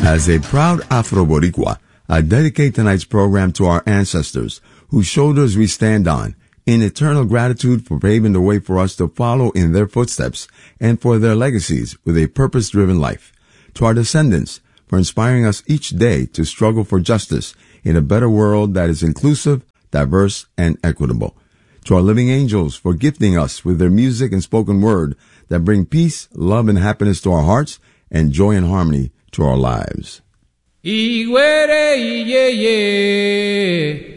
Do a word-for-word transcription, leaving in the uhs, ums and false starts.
As a proud Afro-Boricua, I dedicate tonight's program to our ancestors, whose shoulders we stand on, in eternal gratitude for paving the way for us to follow in their footsteps and for their legacies with a purpose-driven life. To our descendants, for inspiring us each day to struggle for justice in a better world that is inclusive, diverse, and equitable. To our living angels, for gifting us with their music and spoken word that bring peace, love, and happiness to our hearts and joy and harmony to our lives. Iwere iye ye